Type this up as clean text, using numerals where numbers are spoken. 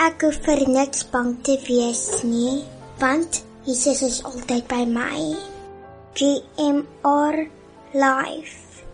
ek hoef vir niks bang te wees nie, want Jesus is altyd by my. GMR Life.